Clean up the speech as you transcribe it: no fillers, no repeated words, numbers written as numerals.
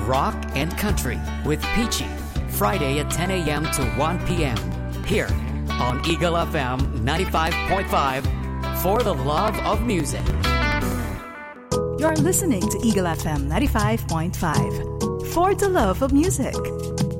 rock and country with Peachy. Friday at 10 a.m. to 1 p.m. here on Eagle FM 95.5 for the love of music. You're listening to Eagle FM 95.5 for the love of music.